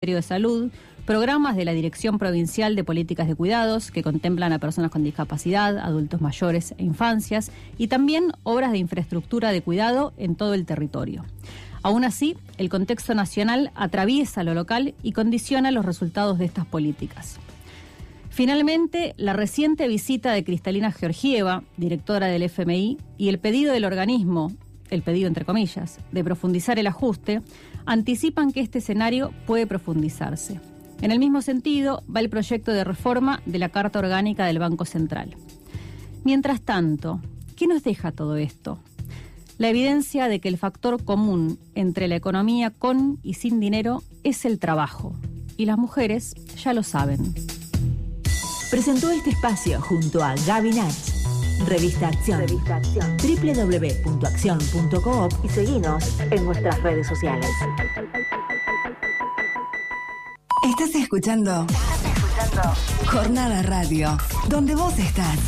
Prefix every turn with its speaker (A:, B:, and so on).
A: Ministerio de Salud, programas de la Dirección Provincial de Políticas de Cuidados que contemplan a personas con discapacidad, adultos mayores e infancias, y también obras de infraestructura de cuidado en todo el territorio. Aún así, el contexto nacional atraviesa lo local y condiciona los resultados de estas políticas. Finalmente, la reciente visita de Cristalina Georgieva, directora del FMI, y el pedido del organismo, el pedido entre comillas, de profundizar el ajuste, anticipan que este escenario puede profundizarse. En el mismo sentido, va el proyecto de reforma de la Carta Orgánica del Banco Central. Mientras tanto, ¿qué nos deja todo esto? La evidencia de que el factor común entre la economía con y sin dinero es el trabajo. Y las mujeres ya lo saben.
B: Presentó este espacio junto a Gaby Nach, Revista Acción, www.accion.coop y seguinos en nuestras redes sociales.
C: Estás escuchando Jornada Radio, donde vos estás.